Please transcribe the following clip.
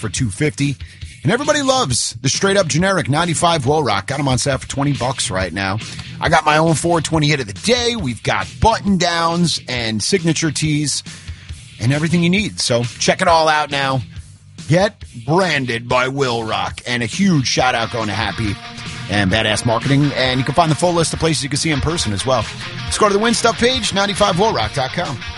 for $250. And everybody loves the straight up generic 95 Will Rock. Got them on sale for $20 right now. I got my own 420 hit of the day. We've got button downs and signature tees and everything you need. So check it all out now. Get branded by Will Rock. And a huge shout out going to Happy and Badass Marketing. And you can find the full list of places you can see in person as well. Let's go to the Win Stuff page, 95willrock.com.